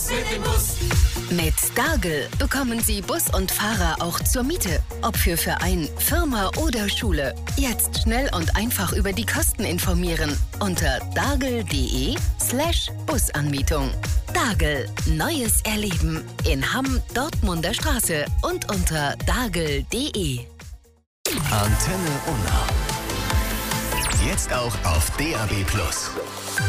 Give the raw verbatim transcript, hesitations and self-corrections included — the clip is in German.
Los mit dem Bus! Mit Dargel bekommen Sie Bus und Fahrer auch zur Miete. Ob für Verein, Firma oder Schule. Jetzt schnell und einfach über die Kosten informieren. Unter dargel.de slash Busanmietung. Dargel. Neues Erleben. In Hamm, Dortmunder Straße und unter dargel punkt de. Antenne Unna. Jetzt auch auf D A B plus.